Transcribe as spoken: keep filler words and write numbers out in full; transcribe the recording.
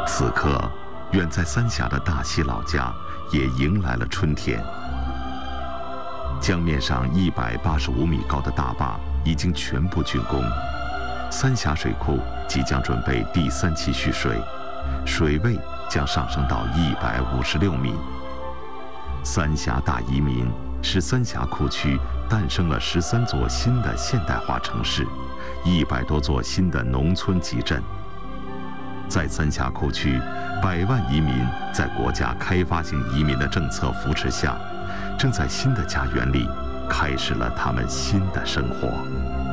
此刻，远在三峡的大溪老家也迎来了春天。江面上一百八十五米高的大坝已经全部竣工，三峡水库即将准备第三期蓄水，水位将上升到一百五十六米。三峡大移民使三峡库区诞生了十三座新的现代化城市，一百多座新的农村集镇。在三峡库区，百万移民在国家开发性移民的政策扶持下，正在新的家园里开始了他们新的生活。